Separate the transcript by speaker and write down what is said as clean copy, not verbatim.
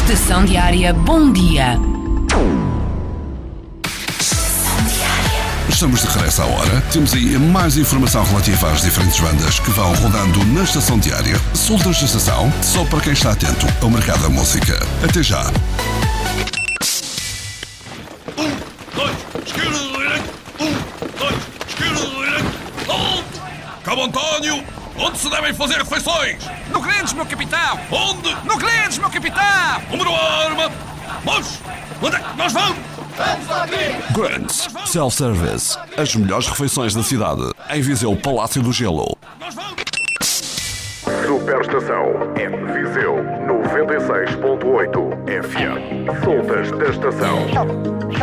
Speaker 1: Estação Diária Bom Dia.
Speaker 2: Estamos de regresso à hora. Temos aí mais informação relativa às diferentes bandas que vão rodando na Estação Diária. Soltas da estação, só para quem está atento ao mercado da música. Até já.
Speaker 3: 1, 2, esquerda, direita. 1, 2, esquerda, direita. Cabo António, onde se devem fazer refeições?
Speaker 4: No Grandes, meu capitão!
Speaker 3: Onde?
Speaker 4: No Grandes, meu capitão!
Speaker 3: Número arma. Mas, onde é que nós vamos?
Speaker 2: Grants Self-Service. As melhores refeições da cidade. Em Viseu Palácio do Gelo.
Speaker 3: Nós vamos.
Speaker 5: Superestação M Viseu 96.8 FM. Soltas da estação.